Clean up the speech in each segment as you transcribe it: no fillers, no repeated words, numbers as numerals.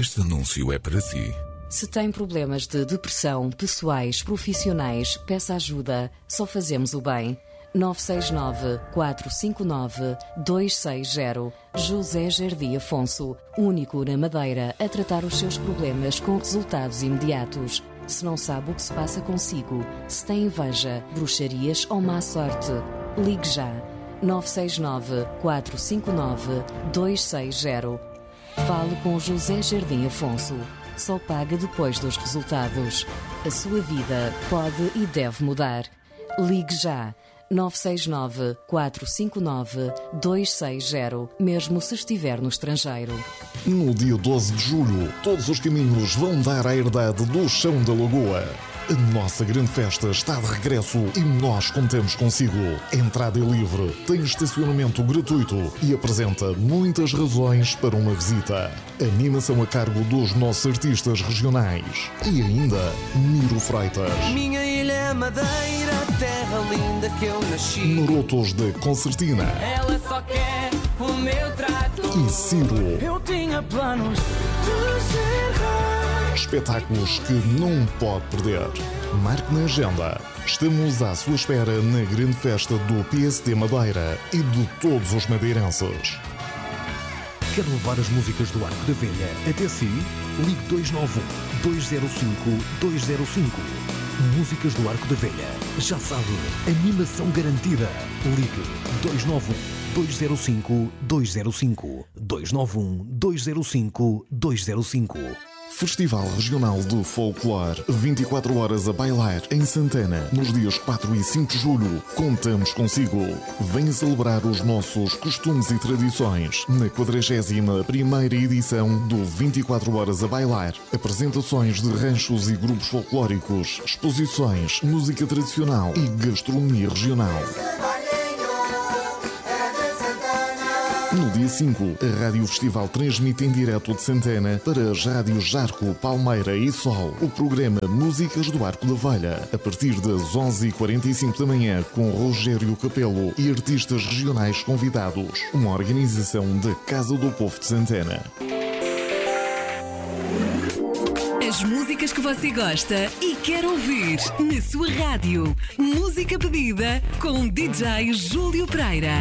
Este anúncio é para si. Se tem problemas de depressão, pessoais, profissionais, peça ajuda. Só fazemos o bem. 969-459-260. José Jardim Afonso, único na Madeira a tratar os seus problemas com resultados imediatos. Se não sabe o que se passa consigo, se tem inveja, bruxarias ou má sorte, ligue já. 969-459-260. Fale com José Jardim Afonso. Só paga depois dos resultados. A sua vida pode e deve mudar. Ligue já. 969-459-260, mesmo se estiver no estrangeiro. No dia 12 de julho, todos os caminhos vão dar à herdade do Chão da Lagoa. A nossa grande festa está de regresso e nós contamos consigo. A entrada é livre, tem estacionamento gratuito e apresenta muitas razões para uma visita. Animação a cargo dos nossos artistas regionais. E ainda, Miro Freitas. Minha ilha é Madeira, terra linda que eu nasci. Marotos da Concertina. Ela só quer o meu trato. E Ciro. Eu tinha planos de ser rei. Espetáculos que não pode perder. Marque na agenda. Estamos à sua espera na grande festa do PSD Madeira e de todos os madeirenses. Quer levar as músicas do Arco da Velha até si? Ligue 291-205-205. Músicas do Arco da Velha. Já sabe, animação garantida. Ligue 291-205-205. 291-205-205. Festival Regional de Folclore, 24 horas a bailar em Santana, nos dias 4 e 5 de julho. Contamos consigo. Venha celebrar os nossos costumes e tradições na 41ª edição do 24 horas a bailar. Apresentações de ranchos e grupos folclóricos, exposições, música tradicional e gastronomia regional. No dia 5, a Rádio Festival transmite em direto de Santana para as rádios Jarco, Palmeira e Sol o programa Músicas do Arco da Velha, a partir das 11h45 da manhã, com Rogério Capelo e artistas regionais convidados. Uma organização da Casa do Povo de Santana. As músicas que você gosta e quer ouvir na sua rádio. Música pedida com DJ Júlio Pereira.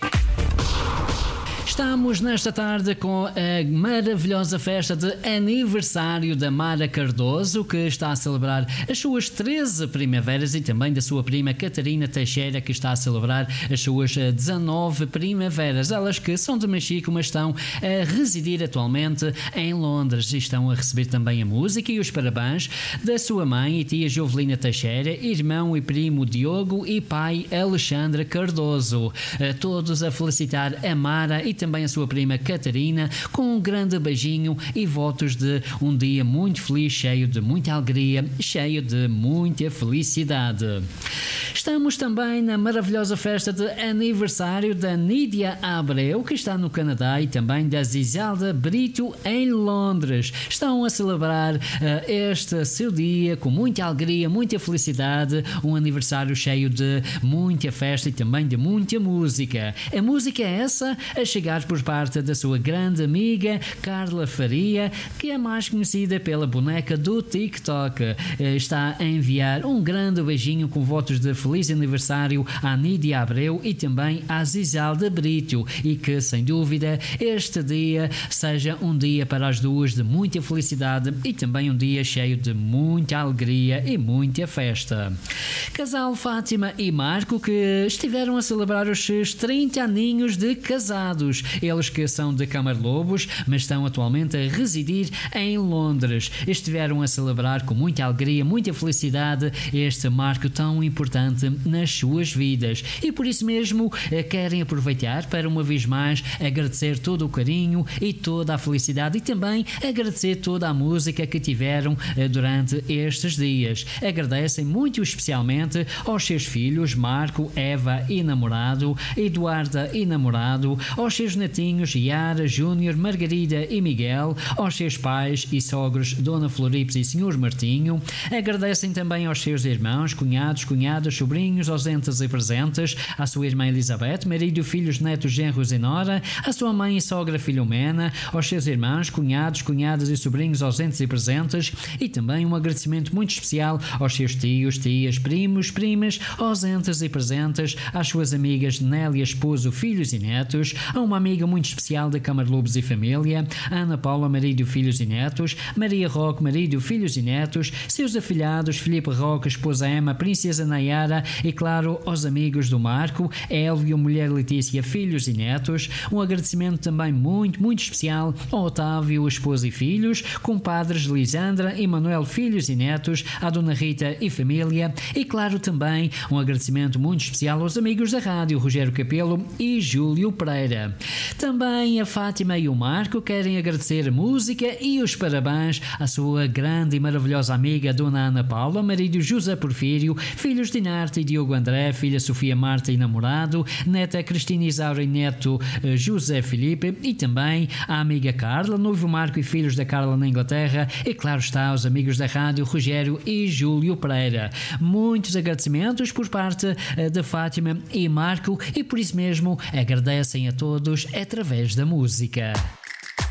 Estamos nesta tarde com a maravilhosa festa de aniversário da Mara Cardoso, que está a celebrar as suas 13 primaveras, e também da sua prima Catarina Teixeira, que está a celebrar as suas 19 primaveras. Elas que são de Machico, mas estão a residir atualmente em Londres, e estão a receber também a música e os parabéns da sua mãe e tia Jovelina Teixeira, irmão e primo Diogo e pai Alexandre Cardoso. Todos a felicitar a Mara e também a sua prima Catarina, com um grande beijinho e votos de um dia muito feliz, cheio de muita alegria, cheio de muita felicidade. Estamos também na maravilhosa festa de aniversário da Nídia Abreu, que está no Canadá, e também da Zizelda Brito em Londres. Estão a celebrar este seu dia com muita alegria, muita felicidade, um aniversário cheio de muita festa e também de muita música. A música é essa a chegar por parte da sua grande amiga Carla Faria, que é mais conhecida pela boneca do TikTok. Está a enviar um grande beijinho com votos de feliz aniversário à Nídia Abreu e também à Zizelda Brito, e que sem dúvida este dia seja um dia para as duas de muita felicidade e também um dia cheio de muita alegria e muita festa. Casal Fátima e Marco, que estiveram a celebrar os seus 30 aninhos de casados. Eles que são de Camarlobos, mas estão atualmente a residir em Londres. Estiveram a celebrar com muita alegria, muita felicidade este marco tão importante nas suas vidas. E por isso mesmo querem aproveitar para uma vez mais agradecer todo o carinho e toda a felicidade, e também agradecer toda a música que tiveram durante estes dias. Agradecem muito especialmente aos seus filhos Marco, Eva e namorado, Eduarda e namorado, aos seus seus netinhos Yara, Júnior, Margarida e Miguel, aos seus pais e sogros Dona Floripes e Sr. Martinho. Agradecem também aos seus irmãos, cunhados, cunhadas, sobrinhos, ausentes e presentes, à sua irmã Elizabeth, marido, filhos, netos, genros e nora, à sua mãe e sogra Filomena, aos seus irmãos, cunhados, cunhadas e sobrinhos ausentes e presentes, e também um agradecimento muito especial aos seus tios, tias, primos, primas, ausentes e presentes, às suas amigas Nélia, esposo, filhos e netos, a uma amiga muito especial da Câmara Lobos e Família, Ana Paula, marido, filhos e netos, Maria Roque, marido, filhos e netos, seus afilhados, Filipe Roque, esposa Emma, princesa Nayara e, claro, aos amigos do Marco, Elvio, mulher Letícia, filhos e netos. Um agradecimento também muito, muito especial ao Otávio, esposa e filhos, compadres Lisandra e Manuel, filhos e netos, à Dona Rita e família e, claro, também um agradecimento muito especial aos amigos da rádio, Rogério Capelo e Júlio Pereira. Também a Fátima e o Marco querem agradecer a música e os parabéns à sua grande e maravilhosa amiga Dona Ana Paula, marido José Porfírio, filhos Dinarte e Diogo André, filha Sofia Marta e namorado, neta Cristina Isaura e neto José Filipe, e também a amiga Carla, noivo Marco e filhos da Carla na Inglaterra, e claro está os amigos da rádio, Rogério e Júlio Pereira. Muitos agradecimentos por parte da Fátima e Marco, e por isso mesmo agradecem a todos através da música.